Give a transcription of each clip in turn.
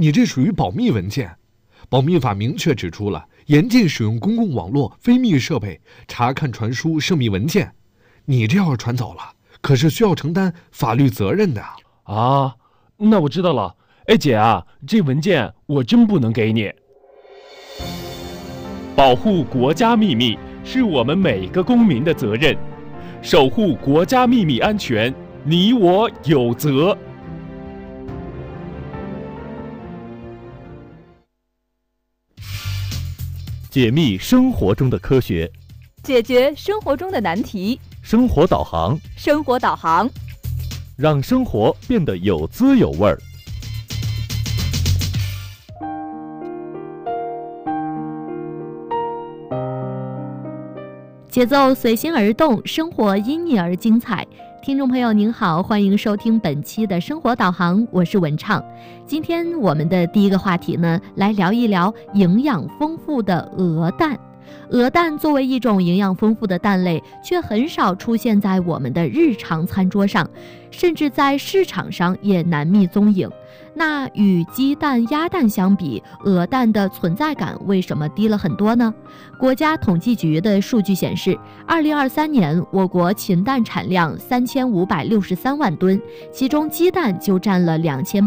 你这属于保密文件。保密法明确指出了严禁使用公共网络、非密设备查看传输涉密文件。你这要传走了，可是需要承担法律责任的。 啊，那我知道了。哎，姐啊，这文件我真不能给你。保护国家秘密是我们每个公民的责任，守护国家秘密安全，你我有责。 解密生活中的科学， 解决生活中的难题。 生活导航， 生活导航， 让生活变得有滋有味儿。 节奏随心而动，生活因你而精彩。听众朋友您好，欢迎收听本期的生活导航，我是文畅。今天我们的第一个话题呢，来聊一聊营养丰富的鹅蛋。鹅蛋作为一种营养丰富的蛋类，却很少出现在我们的日常餐桌上，甚至在市场上也难觅踪影。那与鸡蛋、鸭蛋相比，鹅蛋的存在感为什么低了很多呢？国家统计局的数据显示，2023年我国禽蛋产量3563万吨，其中鸡蛋就占了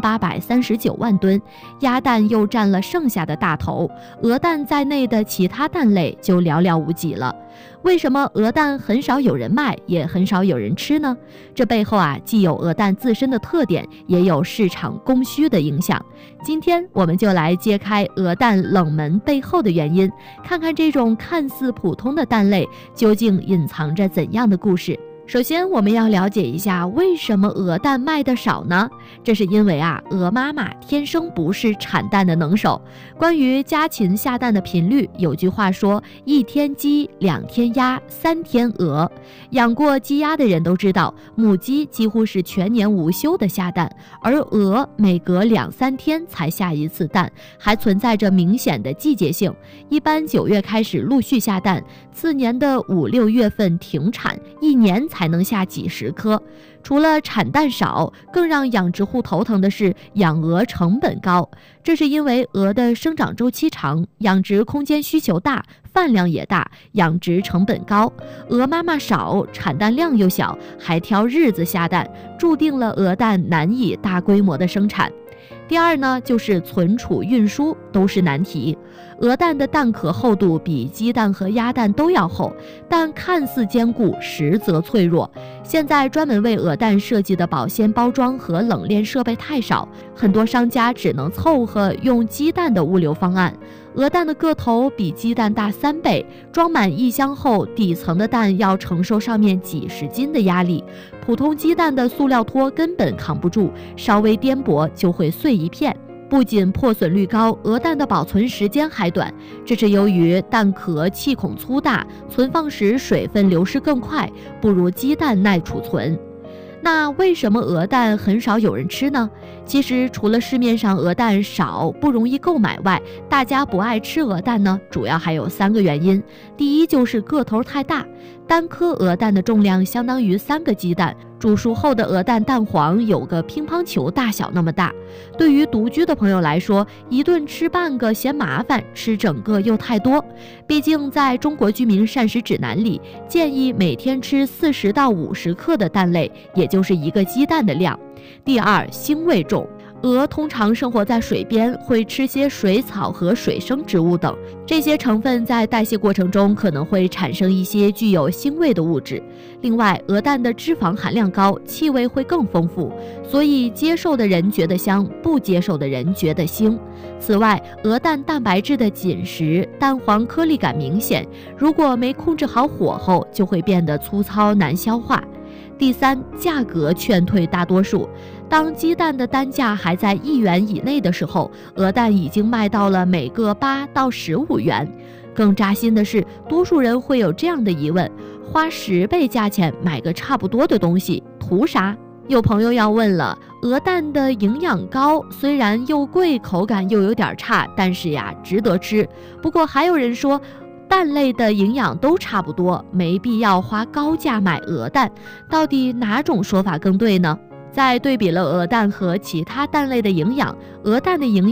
2839万吨，鸭蛋又占了剩下的大头，鹅蛋在内的其他蛋类就寥寥无几了。为什么鹅蛋很少有人卖，也很少有人吃呢？这背后既有鹅蛋自身的特点，也有市场供需的影响。今天我们就来揭开鹅蛋冷门背后的原因，看看这种看似普通的蛋类究竟隐藏着怎样的故事。首先我们要了解一下为什么鹅蛋卖得少呢？这是因为鹅妈妈天生不是产蛋的能手。关于家禽下蛋的频率，有句话说1天鸡2天鸭3天鹅。养过鸡鸭的人都知道，母鸡几乎是全年无休的下蛋，而鹅每隔2-3天才下一次蛋，还存在着明显的季节性。一般9月开始陆续下蛋，次年的5-6月份停产，1年才能下几十颗。除了产蛋少，更让养殖户头疼的是养鹅成本高。这是因为鹅的生长周期长，养殖空间需求大，饭量也大，养殖成本高。鹅妈妈少，产蛋量又小，还挑日子下蛋，注定了鹅蛋难以大规模的生产。第二呢，就是存储运输都是难题。鹅蛋的蛋壳厚度比鸡蛋和鸭蛋都要厚，但看似坚固，实则脆弱。现在专门为鹅蛋设计的保鲜包装和冷链设备太少，很多商家只能凑合用鸡蛋的物流方案。鹅蛋的个头比鸡蛋大3倍，装满1箱后，底层的蛋要承受上面几十斤的压力，普通鸡蛋的塑料托根本扛不住，稍微颠簸就会碎一片。不仅破损率高，鹅蛋的保存时间还短，这是由于蛋壳气孔粗大，存放时水分流失更快，不如鸡蛋耐储存。那为什么鹅蛋很少有人吃呢？其实除了市面上鹅蛋少不容易购买外，大家不爱吃鹅蛋呢，主要还有3个原因。第一就是个头太大，单颗鹅蛋的重量相当于3个鸡蛋，煮熟后的鹅蛋蛋黄有个乒乓球大小那么大。对于独居的朋友来说，一顿吃半个嫌麻烦，吃整个又太多。毕竟在中国居民膳食指南里，建议每天吃40到50克的蛋类，也就是1个鸡蛋的量。第二，腥味重。鹅通常生活在水边，会吃些水草和水生植物等，这些成分在代谢过程中可能会产生一些具有腥味的物质。另外，鹅蛋的脂肪含量高，气味会更丰富，所以接受的人觉得香，不接受的人觉得腥。此外，鹅蛋蛋白质的紧实，蛋黄颗粒感明显，如果没控制好火候，就会变得粗糙难消化。第三，价格劝退大多数。当鸡蛋的单价还在1元以内的时候，鹅蛋已经卖到了每个8到15元。更扎心的是，多数人会有这样的疑问：花10倍价钱买个差不多的东西，图啥？有朋友要问了，鹅蛋的营养高，虽然又贵，口感又有点差，但是值得吃。不过还有人说，蛋类的营养都差不多，没必要花高价买鹅蛋，到底哪种说法更对呢？在对比了鹅蛋和其他蛋类的营养，鹅蛋的营养